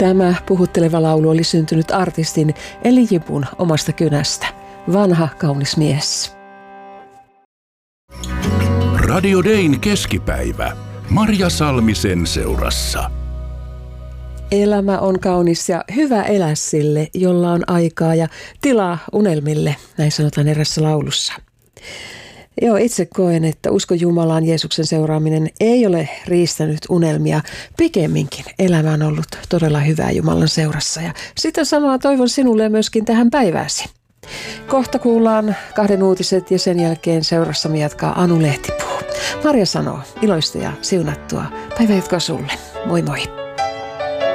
Tämä puhutteleva laulu oli syntynyt artistin Eli Jipun omasta kynästä. Vanha kaunis mies. Radio Dayn keskipäivä. Marja Salmisen seurassa. Elämä on kaunis ja hyvä elää sille, jolla on aikaa ja tilaa unelmille, näin sanotaan erässä laulussa. Joo, itse koen, että usko Jumalaan, Jeesuksen seuraaminen ei ole riistänyt unelmia. Pikemminkin elämä on ollut todella hyvää Jumalan seurassa ja sitä samaa toivon sinulle myöskin tähän päivääsi. Kohta kuullaan 2 uutiset ja sen jälkeen seurassamme jatkaa Anu Lehtipuu. Marja sanoo, iloista ja siunattua päivää jatkoa sulle. Moi moi!